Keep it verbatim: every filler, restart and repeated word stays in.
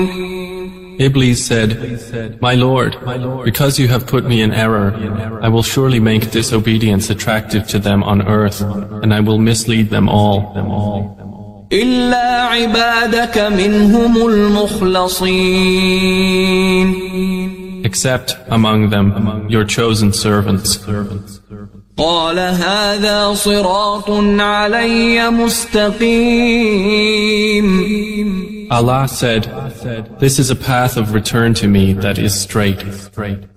Iblis said, My Lord, because you have put me in error, I will surely make disobedience attractive to them on earth, and I will mislead them all. إلا عبادك منهم المخلصين. Except among them your chosen servants. قال هذا صراط علي مستقيم. Allah said, This is a path of return to me that is straight.